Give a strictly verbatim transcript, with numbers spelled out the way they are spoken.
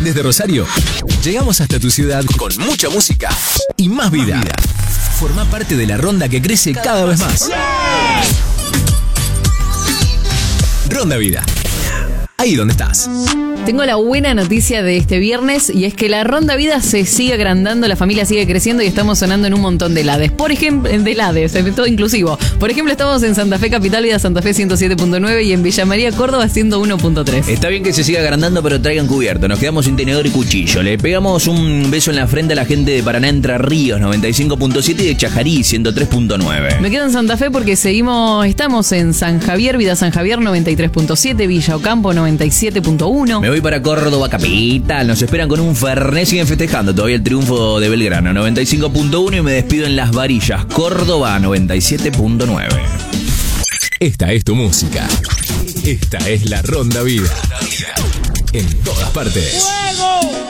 Desde Rosario, llegamos hasta tu ciudad con mucha música y más vida. Forma parte de la ronda que crece cada vez más. Ronda Vida. Ahí donde estás. Tengo la buena noticia de este viernes y es que la Ronda Vida se sigue agrandando, la familia sigue creciendo y estamos sonando en un montón de lades. Por ejemplo, de lades, todo inclusivo. Por ejemplo, estamos en Santa Fe Capital, Vida Santa Fe ciento siete punto nueve y en Villa María, Córdoba ciento uno punto tres. Está bien que se siga agrandando, pero traigan cubierto. Nos quedamos sin tenedor y cuchillo. Le pegamos un beso en la frente a la gente de Paraná Entre Ríos noventa y cinco punto siete y de Chajarí ciento tres punto nueve. Me quedo en Santa Fe porque seguimos, estamos en San Javier, Vida San Javier noventa y tres punto siete, Villa Ocampo noventa y siete punto uno. Me voy para Córdoba capital, nos esperan con un fernet, siguen festejando todavía el triunfo de Belgrano, noventa y cinco punto uno, y me despido en Las Varillas, Córdoba, noventa y siete punto nueve. Esta es tu música. Esta es la Ronda Vida. En todas partes.